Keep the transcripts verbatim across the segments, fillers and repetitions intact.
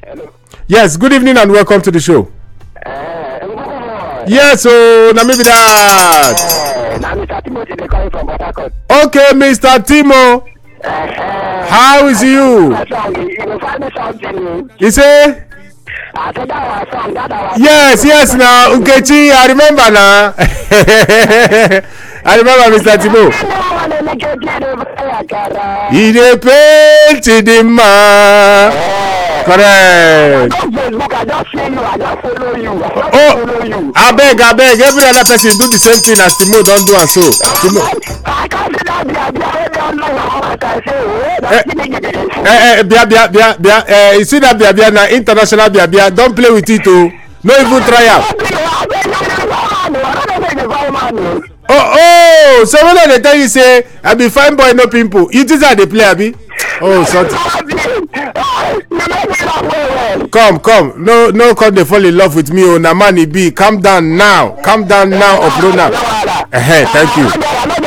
Hello. Yes, good evening and welcome to the show. Uh, yes, so now maybe that. Uh, now Mister Timothy they calling from Port Harcourt. Okay, Mister Timo. Uh, How is you? You say? Yes, yes, now Nkechi, I remember now. I remember Mister Timo. He dey paint the man. Correct. Oh, I beg, I beg. Every other person do the same thing as Timo don't do and so. Timo. Eh, eh, bia, bia, bia, bia. Eh, you see that bia, bia, na international bia, bia. Don't play with it, oh. No even try out. Oh, oh. So when they tell you say, I be fine boy, no pimple. You think that they play, Abi? Oh, sorry. Come, come. No, no, come they fall in love with me. Oh, na man e be. Calm down now. Calm down now, Obrona. Eh, thank you.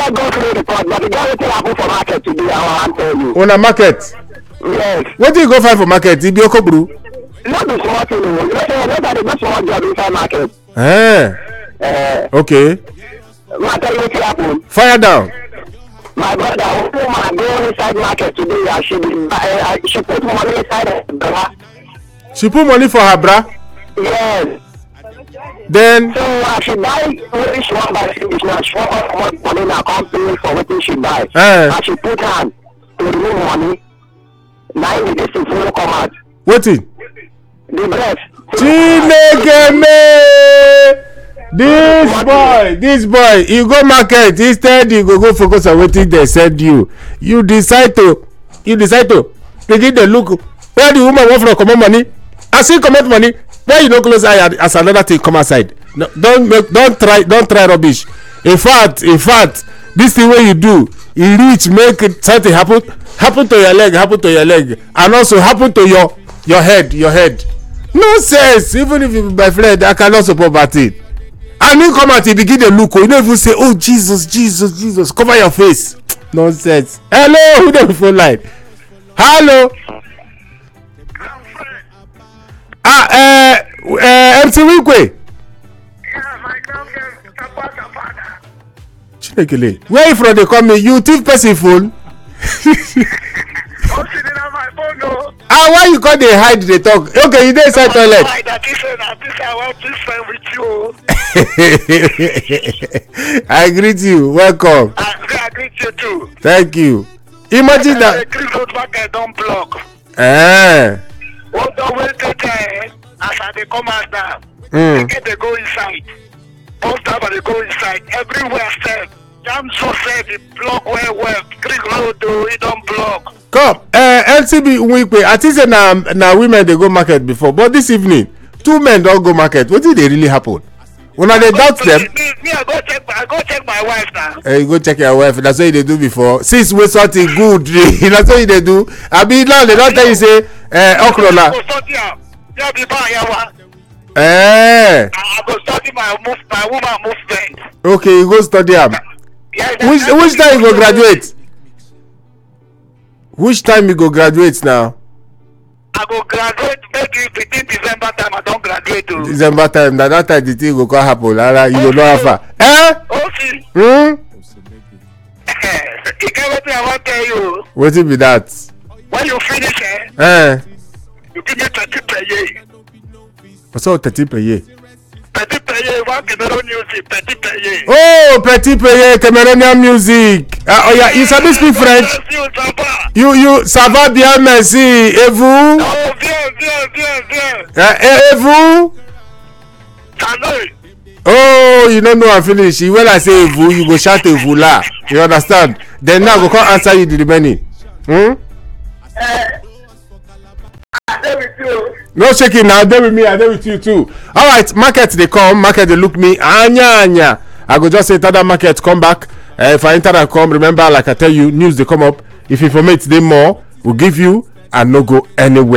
On a market. Yes. What do you go find for market? It be Okobru. Not the small thing. Nobody go small job inside market. Eh. Uh, okay. What tell you what happen? Fire down. My brother, woman go inside market today. And she uh, she put money inside her bra. She put money for her bra. Yes. Then. So uh, she buy what she want buy finish now. She want how much money now come pay for what she buy. Eh. And she put hand to remove money. Now the this thing follow come out. Wetin? The breast. Chineke me. This boy, this boy, you go market instead you go go focus on wetin they said you. You decide to, you decide to begin the look where the woman want from comot money. As he comot money, where you no close eye as another thing come outside. No, don't make, don't try, don't try rubbish. In fact, in fact, this thing wey you do, e reach make something happen, happen to your leg, happen to your leg, and also happen to your your head, your head. Nonsense. Even if you be my friend, I cannot support that thing. And you come out, you begin to look, you don't even say, oh Jesus, Jesus, Jesus, cover your face. Nonsense. Hello, who don't phone line? Hello. Ah, uh, uh, M C Winkwe. Yeah, my grandfather, Tapata father. Chinekele, where you from? They call me. You thief person phone. I'm sitting on my phone, no. Ah, why you call they hide they talk? Okay, you dey inside toilet. I want to spend with you. I greet you. Welcome. I, I greet you too. Thank you. Imagine that. The Chris Road market don't block. Eh. What the way take care as I they come out now. Mm. They get they go inside. Both time they go inside. Everywhere said. Jam so said the block where well. Chris Road though it don't block. Come, uh, L C B Winkwe. I think say na na women they go market before, but this evening two men don't go market. What did they really happen? When they doubt them. Me, me, I go check. I go check my wife now. Uh, you go check your wife. That's what they do before. Since we something good, that's what they do. I mean now they don't tell you say uh, okra na. Yeah, be bad, yeah. Eh. I go study my move, my woman movement. Okay, you go study am. Yeah, Which which time you go graduate? Which time you go graduate now? I go graduate maybe between December time. I don't graduate too. December time. That that time the thing go come happen. Lara, you go know how far. Eh? Okay. Hmm. You get what I want to tell you. Wetin be that? When you finish, eh? Eh. You give me thirty per year. What's all thirty per year? Thirty per year. One Cameroon music. Thirty per year. Oh, petit paye Cameroonian music. Ah, oh yeah, you sabi speak French? You you ça va bien, merci. Et vous? Oh, bien, bien, bien, bien. Uh, et, et vous? Salut. Oh, you don't know I finish. When I say vous, you go shout et vous là. You understand? Then now go come answer you the remaining. Hmm? Eh. I stay with you. No shaking now. There with me. I there with you too. All right, market they come. Market they look me. Anya anya. I go just say that market come back. Uh, if I enter and come, remember like I tell you, news they come up. If informate them more, we'll give you and no go anywhere.